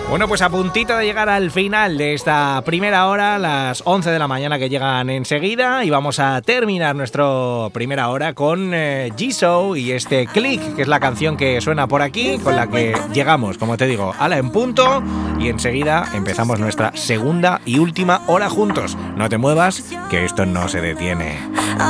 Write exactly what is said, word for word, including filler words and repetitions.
Bueno, pues a puntito de llegar al final de esta primera hora, las once de la mañana que llegan enseguida, y vamos a terminar nuestra primera hora con eh, Jisoo y este Click, que es la canción que suena por aquí, con la que llegamos, como te digo, a la en punto, y enseguida empezamos nuestra segunda y última hora juntos. No te muevas, que esto no se detiene.